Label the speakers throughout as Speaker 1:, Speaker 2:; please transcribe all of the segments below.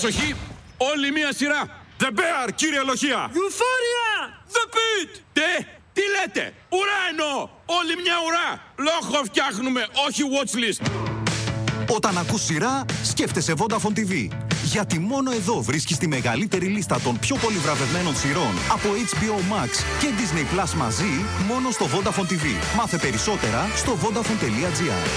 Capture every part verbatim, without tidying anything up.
Speaker 1: Προσοχή, όλη μία σειρά.
Speaker 2: The Bear, κύριε Λοχεία.
Speaker 1: Euphoria. The Pit. Τε, τι λέτε, ουρά εννοώ, όλη μια ουρά. Λόγο φτιάχνουμε, όχι watchlist.
Speaker 3: Όταν ακούς σειρά, σκέφτεσαι Vodafone τι βι. Γιατί μόνο εδώ βρίσκεις τη μεγαλύτερη λίστα των πιο πολύ βραβευμένων σειρών από έιτς μπι ο Max και Disney Plus μαζί, μόνο στο Vodafone τι βι. Μάθε περισσότερα στο vodafone τελεία gr.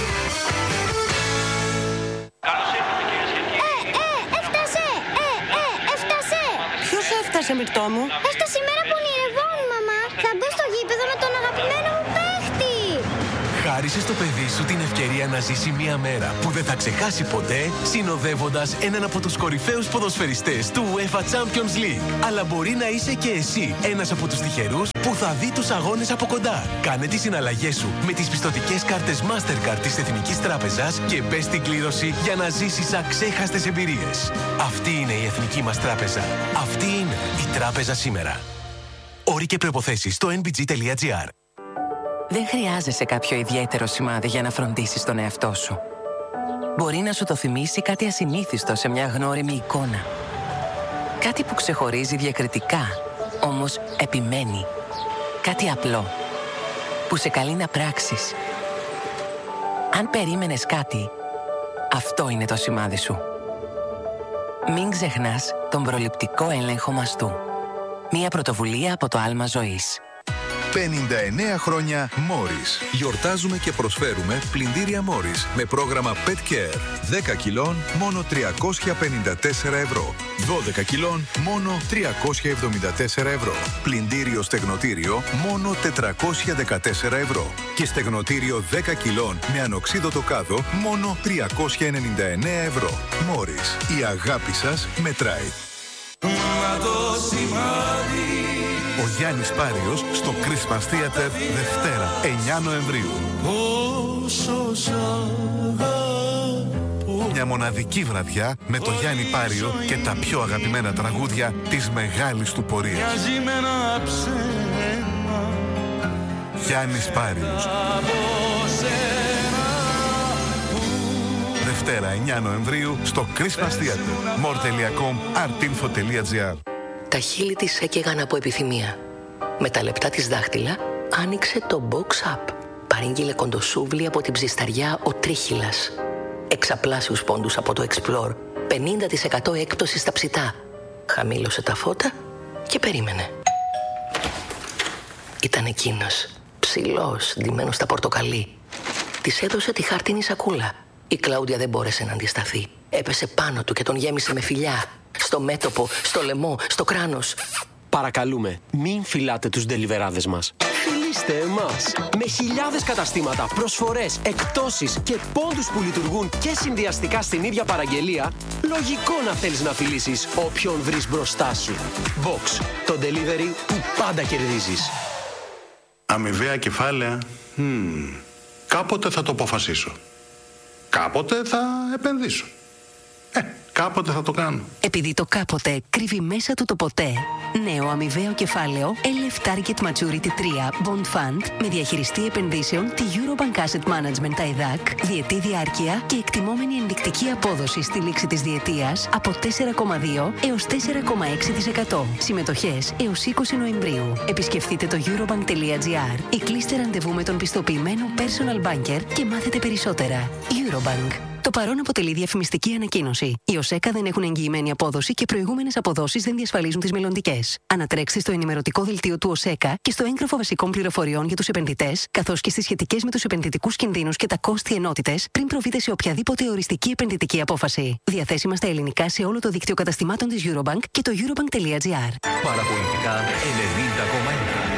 Speaker 4: Καλώς ήρθατε κυρίες και κύριοι.
Speaker 5: Ε, ε, έφτασε! Ε, ε, έφτασε!
Speaker 6: Ποιος έφτασε, Μυρτώ μου?
Speaker 5: Έφτασε η μέρα που ονειρευόμουν, μαμά. Θα μπω στο γήπεδο με τον αγαπημένο μου παίχτη.
Speaker 7: Χάρισε στο παιδί σου την ευκαιρία να ζήσει μια μέρα που δεν θα ξεχάσει ποτέ, συνοδεύοντας έναν από τους κορυφαίους ποδοσφαιριστές του UEFA Champions League. Αλλά μπορεί να είσαι και εσύ ένας από τους τυχερούς που θα δει τους αγώνες από κοντά. Κάνε τις συναλλαγές σου με τις πιστωτικές κάρτες Mastercard της Εθνικής Τράπεζας και μπες στην κλήρωση για να ζήσεις αξέχαστες εμπειρίες. Αυτή είναι η Εθνική μας Τράπεζα. Αυτή είναι η Τράπεζα σήμερα. Όροι και προϋποθέσεις στο εν μπι τζι τελεία τζι άρ.
Speaker 6: Δεν χρειάζεσαι κάποιο ιδιαίτερο σημάδι για να φροντίσεις τον εαυτό σου. Μπορεί να σου το θυμίσει κάτι ασυνήθιστο σε μια γνώριμη εικόνα. Κάτι που ξεχωρίζει διακριτικά, όμως επιμένει. Κάτι απλό, που σε καλεί να πράξεις. Αν περίμενες κάτι, αυτό είναι το σημάδι σου. Μην ξεχνάς τον προληπτικό έλεγχο μαστού. Μια πρωτοβουλία από το Άλμα Ζωής.
Speaker 8: πενήντα εννέα χρόνια Morris. Γιορτάζουμε και προσφέρουμε πλυντήρια Morris με πρόγραμμα Pet Care. δέκα κιλών μόνο τριακόσια πενήντα τέσσερα ευρώ. δώδεκα κιλών μόνο τριακόσια εβδομήντα τέσσερα ευρώ. Πλυντήριο στεγνοτήριο μόνο τετρακόσια δεκατέσσερα ευρώ. Και στεγνοτήριο δέκα κιλών με ανοξίδωτο κάδο μόνο τριακόσια ενενήντα εννέα ευρώ. Morris. Η αγάπη σας μετράει.
Speaker 9: Ο Γιάννης Πάριος στο Christmas Theater Δευτέρα, εννέα Νοεμβρίου. Μια μοναδική βραδιά με το Γιάννη Πάριο και τα πιο αγαπημένα τραγούδια της μεγάλης του πορείας. Γιάννης Πάριος. Δευτέρα, εννέα Νοεμβρίου στο Christmas Theater. more τελεία com, artinfo τελεία gr.
Speaker 10: Τα χείλη της έκαιγαν από επιθυμία. Με τα λεπτά της δάχτυλα άνοιξε το Box Up. Παρήγγειλε κοντοσούβλι από την ψισταριά ο Τρίχυλας. Εξαπλάσιους πόντους από το Explore. πενήντα τοις εκατό έκπτωση στα ψητά. Χαμήλωσε τα φώτα και περίμενε. Ήταν εκείνος, ψηλός, ντυμένος στα πορτοκαλί. Της έδωσε τη χάρτινη σακούλα. Η Κλάουδια δεν μπόρεσε να αντισταθεί. Έπεσε πάνω του και τον γέμισε με φιλιά. Στο μέτωπο, στο λαιμό, στο κράνος.
Speaker 11: Παρακαλούμε, μην φυλάτε τους ντελιβεράδες μας. Φιλήστε εμάς. Με χιλιάδες καταστήματα, προσφορές, εκπτώσεις και πόντους που λειτουργούν και συνδυαστικά στην ίδια παραγγελία, λογικό να θέλεις να φιλήσεις όποιον βρεις μπροστά σου. Box, το delivery που πάντα κερδίζεις.
Speaker 12: Αμοιβαία κεφάλαια. Hmm. Κάποτε θα το αποφασίσω. Κάποτε θα επενδύσω. Ε, κάποτε θα το κάνω.
Speaker 10: Επειδή το κάποτε κρύβει μέσα του το ποτέ, νέο αμοιβαίο κεφάλαιο ελ εφ Target Maturity τρία Bond Fund με διαχειριστή επενδύσεων τη Eurobank Asset Management άι δι έι σι, διετή διάρκεια και εκτιμόμενη ενδεικτική απόδοση στη λήξη της διετίας από τέσσερα κόμμα δύο έως τέσσερα κόμμα έξι τοις εκατό. Συμμετοχές έως είκοσι Νοεμβρίου. Επισκεφτείτε το eurobank τελεία gr ή κλείστε ραντεβού με τον πιστοποιημένο personal banker και μάθετε περισσότερα. Eurobank. Το παρόν αποτελεί διαφημιστική ανακοίνωση. Οι ΟΣΕΚΑ δεν έχουν εγγυημένη απόδοση και προηγούμενες αποδόσεις δεν διασφαλίζουν τις μελλοντικές. Ανατρέξτε στο ενημερωτικό δελτίο του ΟΣΕΚΑ και στο έγγραφο βασικών πληροφοριών για τους επενδυτές, καθώς και στις σχετικές με τους επενδυτικούς κινδύνους και τα κόστη ενότητες, πριν προβείτε σε οποιαδήποτε οριστική επενδυτική απόφαση. Διαθέσιμα στα ελληνικά σε όλο το δίκτυο καταστημάτων της Eurobank και το eurobank τελεία gr.
Speaker 7: Παραπολιτικά ενενήντα κόμμα ένα.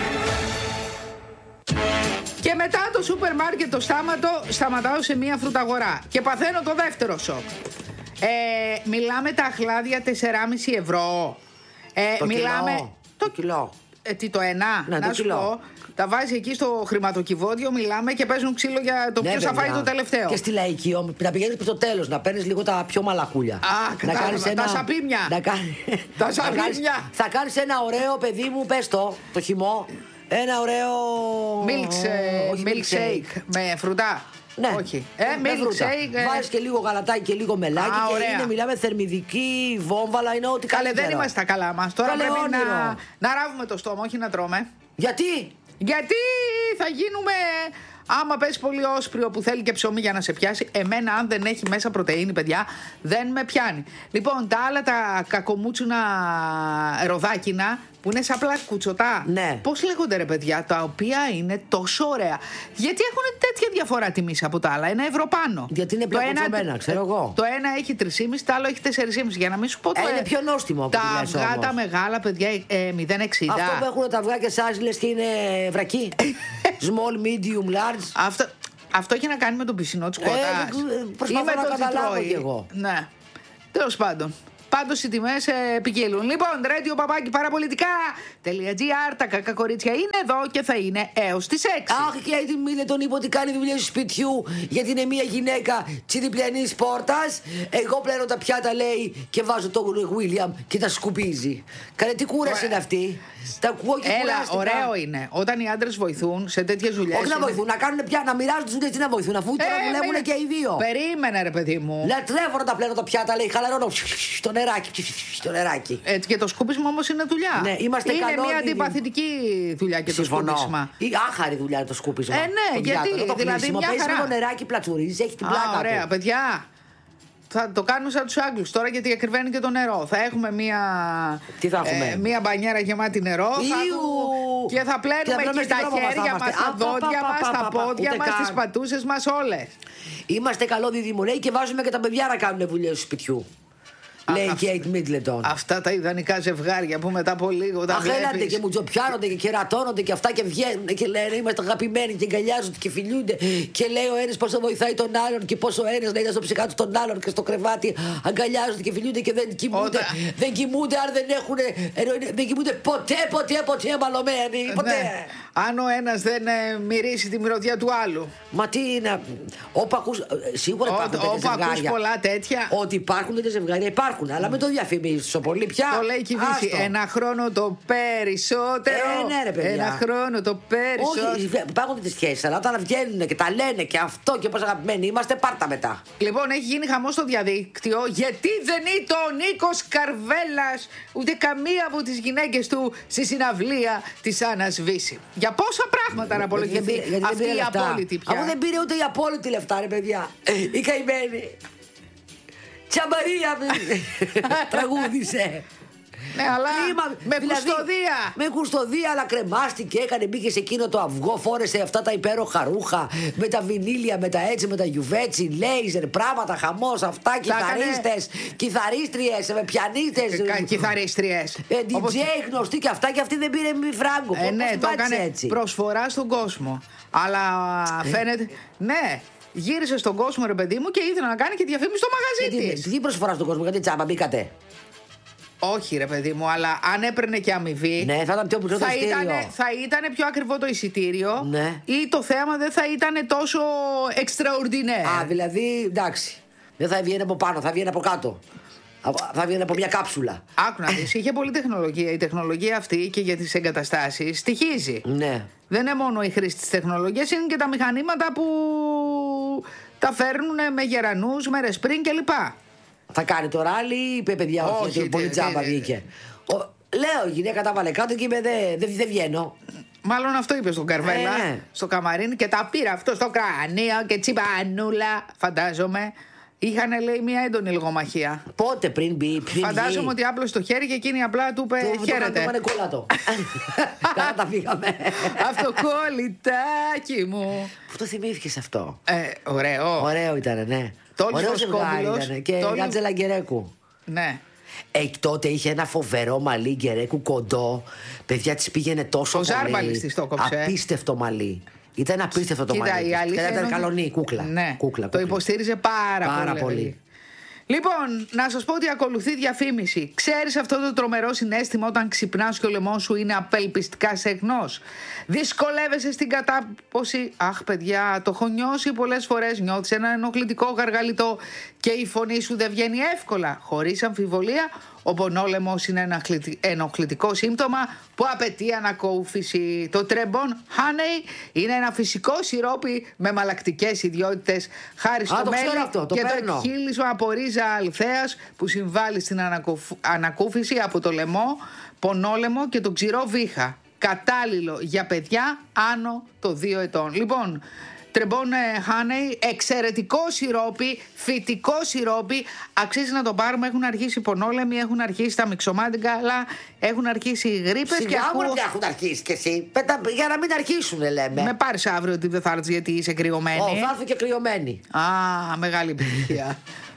Speaker 13: Και μετά το σούπερ μάρκετ το στάματο, σταματάω σε μία φρουταγορά και παθαίνω το δεύτερο σοκ. Ε, μιλάμε τα αχλάδια τέσσερα κόμμα πέντε ευρώ. Ε,
Speaker 14: το
Speaker 13: μιλάμε...
Speaker 14: κιλό. Το κιλό.
Speaker 13: Ε, τι το ένα,
Speaker 14: ναι,
Speaker 13: να
Speaker 14: το
Speaker 13: σου
Speaker 14: κιλό.
Speaker 13: πω, τα βάζει εκεί στο χρηματοκιβώτιο, μιλάμε και παίζουν ξύλο για το ναι, ποιος θα φάει το τελευταίο.
Speaker 14: Και στη λαϊκή όμως, να πηγαίνεις προς το τέλος, να παίρνεις λίγο τα πιο μαλακούλια.
Speaker 13: Α, κατάλαβα, ένα... τα σαπίμια.
Speaker 14: Να κάνει...
Speaker 13: τα σαπίμια.
Speaker 14: Θα κάνεις ένα ωραίο, παιδί μου, πες το, το χυμό, ένα ωραίο...
Speaker 13: Milkshake, milkshake με φρουτά.
Speaker 14: Ναι.
Speaker 13: Όχι. Ε, milkshake. Ε...
Speaker 14: Βάζεις και λίγο γαλατάκι και λίγο μελάκι. Α, και ωραία. Είναι, μιλάμε θερμιδική, βόμβαλα, είναι ό,τι καλύτερο.
Speaker 13: Καλέ, δεν είμαστε τα καλά μας. Τώρα Καλέ, πρέπει να, να ράβουμε το στόμα, όχι να τρώμε.
Speaker 14: Γιατί?
Speaker 13: Γιατί θα γίνουμε... Άμα πες πολύ όσπριο που θέλει και ψωμί για να σε πιάσει, εμένα αν δεν έχει μέσα πρωτεΐνη, παιδιά, δεν με πιάνει. Λοιπόν, τα άλλα τα κακομούτσουνα ροδάκινα που είναι σαν πλακουτσοτά.
Speaker 14: Ναι.
Speaker 13: Πώς λέγονται ρε παιδιά, τα οποία είναι τόσο ωραία. Γιατί έχουν τέτοια διαφορά τιμής από τα άλλα. Ένα ευρώ πάνω.
Speaker 14: Γιατί είναι πιο κουτσομένα, ξέρω εγώ.
Speaker 13: Το ένα έχει τρία κόμμα πέντε, το άλλο έχει τέσσερα κόμμα πέντε. Για να μην σου πω το
Speaker 14: ε, είναι πιο νόστιμο από
Speaker 13: τα αυγά τα μεγάλα, παιδιά, ε, μηδέν κόμμα εξήντα.
Speaker 14: Αυτό που έχουν τα αυγά και εσάς λες και είναι βρακή. Small, medium, large.
Speaker 13: Αυτό, αυτό έχει να κάνει με τον πισινό της κότας.
Speaker 14: Ε, προσπαθώ να καταλάβω κι εγώ.
Speaker 13: Ναι. Τέλος πάντων. Πάντως οι τιμές ε, επικύλουν. Λοιπόν, radio παπάκι παραπολιτικά.gr. Τα κακά κορίτσια είναι εδώ και θα είναι έως τις έξι.
Speaker 14: Αχ, και η Μίλε τον είπε ότι κάνει δουλειές του σπιτιού γιατί είναι μια γυναίκα της διπλανής πόρτας. Εγώ πλένω τα πιάτα, λέει, και βάζω τον William και τα σκουπίζει. Καλέ, τι κούραση είναι αυτή. Τα ακούω και κουράστηκα.
Speaker 13: Ωραίο είναι. Όταν οι άντρες βοηθούν σε τέτοιες δουλειές.
Speaker 14: Όχι να βοηθούν, να κάνουν πια, να μοιράζουν τις δουλειές, τι να βοηθούν, αφού τώρα ε, δουλεύουν με... και οι δύο.
Speaker 13: Περίμενε, ρε παιδί μου.
Speaker 14: Λατρεύω να τα πλένω τα πιάτα, λέει, χαλαρώνω στο νεράκι. Στο νεράκι.
Speaker 13: Έτσι, και το σκούπισμα όμως είναι δουλειά.
Speaker 14: Ναι, είμαστε
Speaker 13: είναι
Speaker 14: κανόνοι...
Speaker 13: μια αντιπαθητική δουλειά και
Speaker 14: Συμφωνώ.
Speaker 13: Το σκούπισμα.
Speaker 14: Ή άχαρη δουλειά το σκούπισμα.
Speaker 13: Ε, ναι, γιατί.
Speaker 14: Το
Speaker 13: δηλαδή, μια χαρά.
Speaker 14: το νεράκι πλατσουρίζει, έχει την πλάκα.
Speaker 13: Α, ωραία,
Speaker 14: του.
Speaker 13: παιδιά. Θα το κάνουμε σαν τους Άγγλους τώρα γιατί ακριβένει και το νερό. Θα έχουμε μία,
Speaker 14: Τι θα έχουμε?
Speaker 13: Ε, μία μπανιέρα γεμάτη νερό. Θα, και θα πλένουμε και, και τα χέρια μας, τα δόντια μας, τα πόδια μας, τις πατούσες μας όλες.
Speaker 14: Είμαστε καλό δίδυμο, λέει, και βάζουμε και τα παιδιά να κάνουν δουλειές του σπιτιού. Λέει η Κέιτ Μίτλετον.
Speaker 13: Αυτά τα ιδανικά ζευγάρια που μετά από λίγο τα βλέπεις.
Speaker 14: Αχέλανται και μουτζοπιάνονται και κερατώνονται και αυτά και βγαίνουν και λένε είμαστε αγαπημένοι και αγκαλιάζονται και φιλιούνται. Και λέει ο ένας πόσο βοηθάει τον άλλον και πόσο ο ένας λέει στο ψυχά του τον άλλον και στο κρεβάτι αγκαλιάζονται και φιλιούνται και δεν κοιμούνται. Όταν... Δεν κοιμούνται αν δεν έχουν. Δεν κοιμούνται ποτέ, ποτέ, ποτέ μαλωμένοι. Ποτέ. Ναι.
Speaker 13: Αν ο ένας δεν ε, μυρίσει τη μυρωδιά του άλλου.
Speaker 14: Μα τι είναι. Όπου ακούς. Σίγουρα υπάρχουν τέτοια ζευγάρια.
Speaker 13: Όπου ακούς πολλά τέτοια.
Speaker 14: Ότι υπάρχουν τέτοια ζευγάρια υπάρχουν. Αλλά με το διαφημίζεις τόσο πολύ πια.
Speaker 13: Το λέει και η Βύση. Ένα χρόνο το περισσότερο.
Speaker 14: Ε, ναι, ρε παιδιά.
Speaker 13: Ένα χρόνο το περισσότερο.
Speaker 14: Όχι, υπάρχουν τις σχέσεις. Αλλά όταν βγαίνουν και τα λένε και αυτό και πώς αγαπημένοι είμαστε, πάρτα μετά.
Speaker 13: Λοιπόν, έχει γίνει χαμός στο διαδίκτυο. Γιατί δεν ήταν ο Νίκος Καρβέλας ούτε καμία από τις γυναίκες του στη συναυλία της Άννας Βύση. Για πόσα πράγματα να απολογηθεί αυτή η απόλυτη πια.
Speaker 14: Αφού δεν πήρε ούτε η απόλυτη λεφτά, ρε παιδιά. Η καημένη. Τσαμπαρία τραγούδισε.
Speaker 13: Ναι, αλλά Κλίμα, με δηλαδή, κουστοδία.
Speaker 14: Με κουστοδία, αλλά κρεμάστηκε, έκανε, μπήκε σε εκείνο το αυγό, φόρεσε αυτά τα υπέροχα ρούχα με τα βινίλια, με τα έτσι, με τα γιουβέτσι, λέιζερ, πράγματα, χαμός, αυτά, κιθαρίστες, κιθαρίστριες, με πιανίστες.
Speaker 13: Κα, κιθαρίστριες.
Speaker 14: Ε, ντι τζέι όπως... γνωστή και αυτά, και αυτή δεν πήρε μη φράγκο.
Speaker 13: Ε, ναι, το έκανε
Speaker 14: έτσι.
Speaker 13: Προσφορά στον κόσμο. Αλλά ε? φαίνεται. Ναι. Γύρισε στον κόσμο, ρε παιδί μου, και ήθελε να κάνει και διαφήμιση στο μαγαζί της.
Speaker 14: Τι προσφορά στον κόσμο, γιατί τσάμπα μπήκατε.
Speaker 13: Όχι, ρε παιδί μου, αλλά αν έπαιρνε και αμοιβή.
Speaker 14: Ναι, θα ήταν πιο ακριβό το εισιτήριο.
Speaker 13: Θα ήταν πιο ακριβό το εισιτήριο.
Speaker 14: Ναι.
Speaker 13: Ή το θέαμα δεν θα ήταν τόσο extraordinaire.
Speaker 14: Α, δηλαδή, εντάξει. Δεν θα βγαίνει από πάνω, θα βγαίνει από κάτω. Θα βγαίνει από μια κάψουλα.
Speaker 13: Άκου να δεις, είχε πολλή τεχνολογία. Η τεχνολογία αυτή και για τις εγκαταστάσεις στοιχίζει.
Speaker 14: Ναι.
Speaker 13: Δεν είναι μόνο η χρήση της τεχνολογίας, είναι και τα μηχανήματα που τα φέρνουν με γερανούς, με ρεσπρίν κλπ.
Speaker 14: Θα κάνει το ράλι ή είπε παιδιά, όχι, πολύ τζάμπα βγήκε. Λέω, η γυναίκα τα βάλε κάτω και είπε δεν δε βγαίνω.
Speaker 13: Μάλλον αυτό είπε στον Καρβέλα, ε. στο καμαρίνι, και τα πήρα αυτό στο κρανίο και τσιπανούλα, φαντάζομαι. Είχαν, λέει, μια έντονη λογομαχία.
Speaker 14: Πότε πριν μπει, πριν
Speaker 13: Φαντάζομαι
Speaker 14: μπει.
Speaker 13: ότι άπλωσε το χέρι και εκείνη απλά του είπε χαίρετε.
Speaker 14: Το έκανε κόλλατο. Καλά τα φύγαμε.
Speaker 13: Αυτοκόλλητάκι μου.
Speaker 14: Πού το θυμήθηκες αυτό?
Speaker 13: Ε, ωραίο.
Speaker 14: Ωραίο ήταν, ναι.
Speaker 13: Ωραίο ζευγάρι
Speaker 14: ήταν. Και
Speaker 13: Τόλι...
Speaker 14: Γάτζελα Γκερέκου.
Speaker 13: Ναι.
Speaker 14: Ε, τότε είχε ένα φοβερό μαλλί Γκερέκου κοντό. Παιδιά, της πήγαινε τόσο
Speaker 13: ο
Speaker 14: πολύ.
Speaker 13: Ο Ζάρμπαλης της το κόψε.
Speaker 14: Απίστευτο μαλλί. Ήταν απίστευτο το
Speaker 13: Κοίτα,
Speaker 14: μαλλί.
Speaker 13: Η
Speaker 14: και ήταν καλονή, κούκλα.
Speaker 13: Ναι,
Speaker 14: κούκλα,
Speaker 13: το
Speaker 14: κούκλα.
Speaker 13: υποστήριζε πάρα,
Speaker 14: πάρα
Speaker 13: πολύ.
Speaker 14: πολύ.
Speaker 13: Λοιπόν, να σας πω ότι ακολουθεί διαφήμιση. Ξέρεις αυτό το τρομερό συναίσθημα όταν ξυπνάς και ο λαιμός σου είναι απελπιστικά σεγνός? Δυσκολεύεσαι στην κατάποση? Αχ, παιδιά, το έχω νιώσει πολλές φορές. Νιώθεις ένα ενοχλητικό γαργαλιτό και η φωνή σου δεν βγαίνει εύκολα? Χωρίς αμφιβολία, ο πονόλαιμος είναι ένα ενοχλητικό σύμπτωμα που απαιτεί ανακούφιση. Το Trebon Honey είναι ένα φυσικό σιρόπι με μαλακτικές ιδιότητες χάρη στο μέλι
Speaker 14: αυτό, το
Speaker 13: και
Speaker 14: παίρνω.
Speaker 13: το χείλισμα από ρίζα αλθέας που συμβάλλει στην ανακουφ... ανακούφιση από το λαιμό, πονόλαιμο και τον ξηρό βήχα. Κατάλληλο για παιδιά άνω των δύο ετών. Λοιπόν, Trebon Honey, εξαιρετικό σιρόπι, φυτικό σιρόπι, αξίζει να το πάρουμε. Έχουν αρχίσει οι πονόλεμοι, έχουν αρχίσει τα μυξομάντικα, αλλά έχουν αρχίσει οι γρίπες.
Speaker 14: Σιγά
Speaker 13: και
Speaker 14: μου
Speaker 13: ακούω...
Speaker 14: δεν έχουν αρχίσει κι εσύ. Πέτα, για να μην αρχίσουν, λέμε.
Speaker 13: Με πάρεις αύριο ότι δεν θα έρθεις γιατί είσαι κρυωμένη.
Speaker 14: Ω, θα έρθω και κρυωμένη.
Speaker 13: Α, μεγάλη επιτυχία.